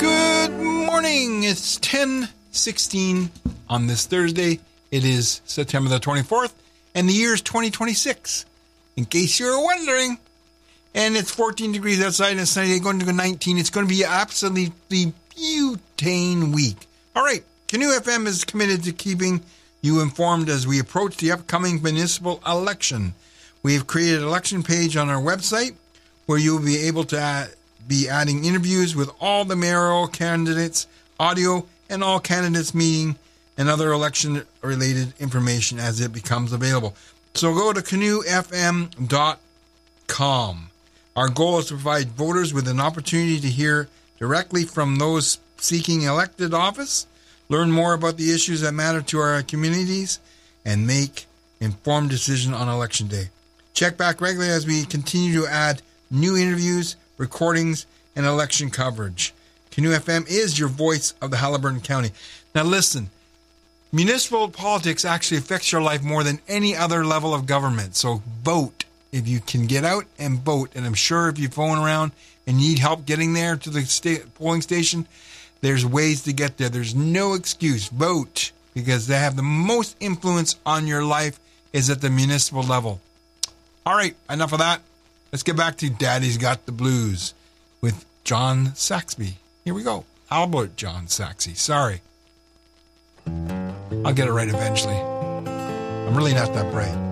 Good morning. It's 10:16 on this Thursday. It is September the 24th, and the year is 2026, in case you're wondering. And it's 14 degrees outside, and it's sunny, going to go 19. It's going to be absolutely butane week. All right, Canoe FM is committed to keeping you informed as we approach the upcoming municipal election. We have created an election page on our website where you will be able to be adding interviews with all the mayoral candidates, audio, and all candidates meeting and other election-related information as it becomes available. So go to canoefm.com. Our goal is to provide voters with an opportunity to hear directly from those seeking elected office, learn more about the issues that matter to our communities, and make informed decisions on Election Day. Check back regularly as we continue to add new interviews, recordings, and election coverage. Canoe FM is your voice of the Haliburton County. Now listen, municipal politics actually affects your life more than any other level of government. So vote if you can get out and vote. And I'm sure if you're phone around and need help getting there to the polling station, there's ways to get there. There's no excuse. Vote, because they have the most influence on your life is at the municipal level. All right, enough of that. Let's get back to Daddy's Got the Blues with John Saxby. Here we go. Albert John Saxby. Sorry. I'll get it right eventually. I'm really not that bright.